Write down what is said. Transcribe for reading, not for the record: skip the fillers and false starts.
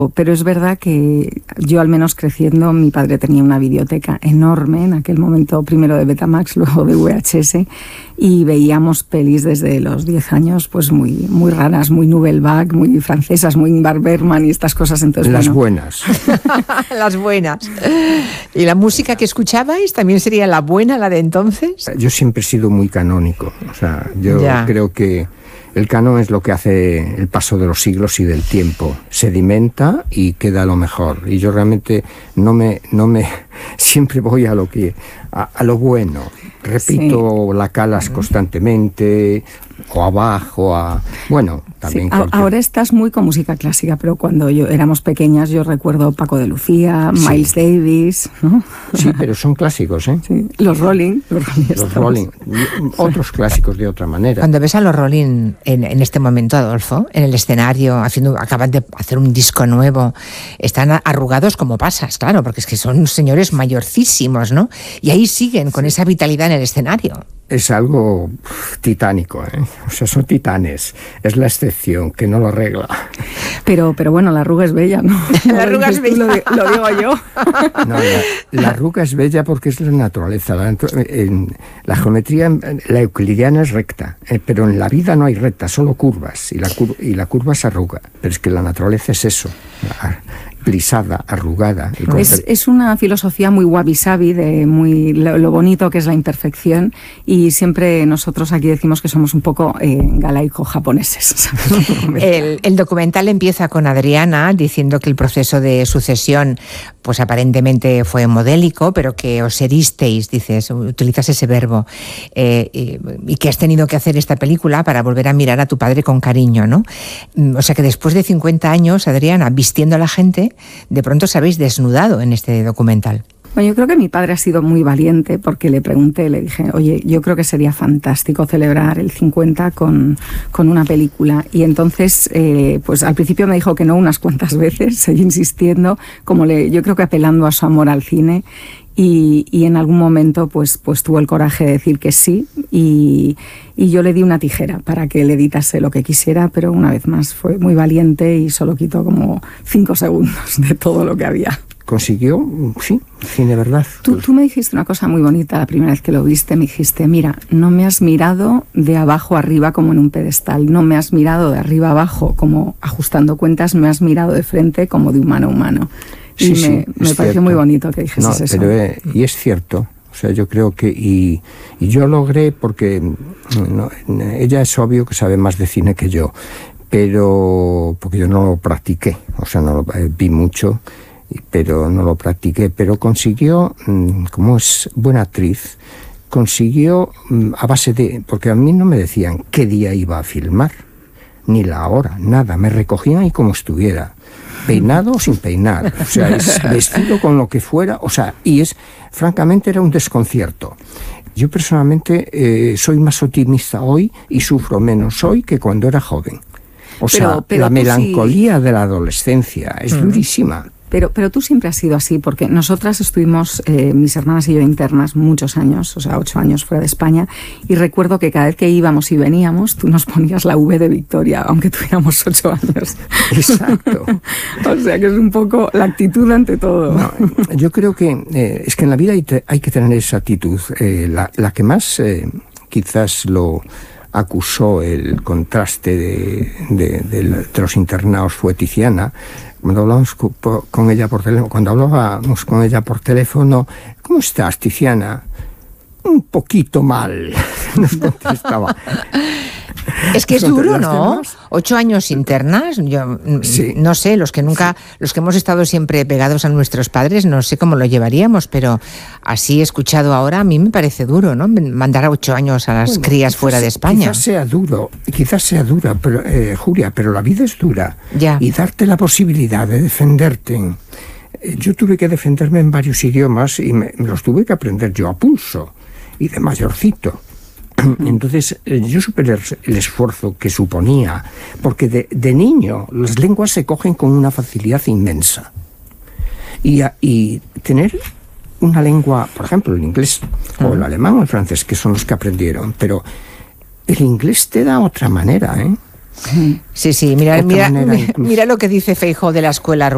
Pero es verdad que yo, al menos creciendo, mi padre tenía una videoteca enorme, en aquel momento primero de Betamax, luego de VHS, y veíamos pelis desde los 10 años, pues muy, muy raras, muy Nouvelle Vague, muy francesas, muy Ingmar Bergman y estas cosas. Entonces, las buenas. Las buenas. ¿Y la música que escuchabais también sería la buena, la de entonces? Yo siempre he sido muy canónico. O sea, yo creo que el canon es lo que hace el paso de los siglos y del tiempo. Sedimenta y queda lo mejor. Y yo realmente no me siempre voy a lo bueno. Repito la calas constantemente, o abajo, bueno, también. Sí. Ahora estás muy con música clásica, pero cuando éramos pequeñas yo recuerdo Paco de Lucía, Miles Davis, ¿no? Sí, pero son clásicos, ¿eh? Sí. Los Rolling. Los Rolling. Otros clásicos de otra manera. Cuando ves a los Rolling en este momento, Adolfo, en el escenario, acaban de hacer un disco nuevo, están arrugados como pasas, claro, porque es que son señores mayorcísimos, ¿no? Y ahí siguen con esa vitalidad en el escenario. Es algo titánico, ¿eh? O sea, son titanes. Es la excepción que no lo arregla. Pero bueno, la arruga es bella, ¿no? La arruga es bella. Lo digo yo. No, la arruga es bella porque es la naturaleza. La geometría, la euclidiana es recta, pero en la vida no hay recta, solo curvas. Y la curva es arruga. Pero es que la naturaleza es eso. Plisada, arrugada. Es una filosofía muy wabi-sabi, de lo bonito que es la imperfección, y siempre nosotros aquí decimos que somos un poco galaico-japoneses. El documental empieza con Adriana diciendo que el proceso de sucesión pues aparentemente fue modélico, pero que os heristeis, utilizas ese verbo, y que has tenido que hacer esta película para volver a mirar a tu padre con cariño, ¿no? O sea que después de 50 años, Adriana, vistiendo a la gente, de pronto os habéis desnudado en este documental. Bueno, yo creo que mi padre ha sido muy valiente, porque le pregunté, le dije, oye, yo creo que sería fantástico celebrar el 50 con una película. Y entonces, pues al principio me dijo que no unas cuantas veces, seguí insistiendo, yo creo que apelando a su amor al cine. Y en algún momento pues tuvo el coraje de decir que sí, y yo le di una tijera para que él editase lo que quisiera, pero una vez más fue muy valiente y solo quitó como 5 segundos de todo lo que había. Consiguió, sí, cine verdad. Tú me dijiste una cosa muy bonita la primera vez que lo viste. Me dijiste, mira, no me has mirado de abajo arriba como en un pedestal, no me has mirado de arriba abajo como ajustando cuentas, me has mirado de frente como de humano a humano. Y sí, me pareció muy bonito que dijeses eso. Pero, y es cierto. O sea, yo creo que... Y yo logré, porque ella es obvio que sabe más de cine que yo, pero porque yo no lo practiqué. O sea, no lo vi mucho, pero no lo practiqué. Pero consiguió, como es buena actriz, consiguió a base de... Porque a mí no me decían qué día iba a filmar, ni la hora, nada. Me recogían y como estuviera. Peinado o sin peinar, o sea, es vestido con lo que fuera, o sea, francamente era un desconcierto. Yo personalmente soy más optimista hoy y sufro menos hoy que cuando era joven. O sea, la melancolía de la adolescencia es durísima. Pero tú siempre has sido así, porque nosotras estuvimos, mis hermanas y yo, internas muchos años, o sea, 8 años fuera de España, y recuerdo que cada vez que íbamos y veníamos, tú nos ponías la V de Victoria, aunque tuviéramos 8 años. Exacto. O sea, que es un poco la actitud ante todo. No, yo creo que es que en la vida hay que tener esa actitud. La que más quizás lo acusó el contraste de los internados fue Tiziana. Cuando hablábamos con ella por teléfono, ¿cómo estás, Tiziana? Un poquito mal, nos contestaba. Es que es duro, ¿no? 8 años internas, yo sí. No sé, los que hemos estado siempre pegados a nuestros padres, no sé cómo lo llevaríamos, pero así escuchado ahora, a mí me parece duro, ¿no? Mandar a 8 años a las crías fuera de España. Quizás sea dura, pero, Julia, pero la vida es dura. Ya. Y darte la posibilidad de defenderte. Yo tuve que defenderme en varios idiomas y me los tuve que aprender yo a pulso y de mayorcito. Entonces yo supe el esfuerzo que suponía, porque de niño las lenguas se cogen con una facilidad inmensa, y tener una lengua, por ejemplo el inglés o el alemán o el francés, que son los que aprendieron, pero el inglés te da otra manera, ¿eh? Sí, mira lo que dice Feijóo de la escuela